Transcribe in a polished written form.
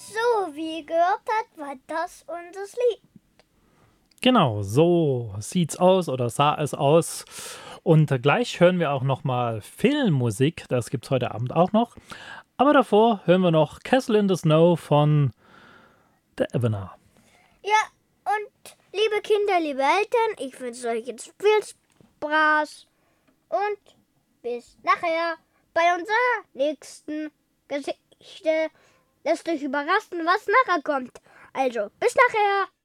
So, wie ihr gehört habt, war das unser Lied. Genau, so sieht's aus oder sah es aus. Und gleich hören wir auch noch mal Filmmusik. Das gibt's heute Abend auch noch. Aber davor hören wir noch Castle in the Snow von The Evener. Ja, und liebe Kinder, liebe Eltern, ich wünsche euch jetzt viel Spaß und bis nachher bei unserer nächsten Geschichte. Lasst euch überraschen, was nachher kommt. Also, bis nachher.